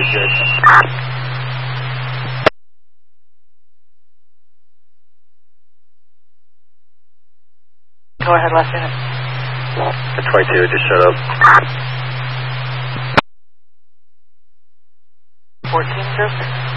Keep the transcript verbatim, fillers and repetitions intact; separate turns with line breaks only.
Very good.
Go ahead, last unit.
twenty-two, just shut up.
fourteen, zero six.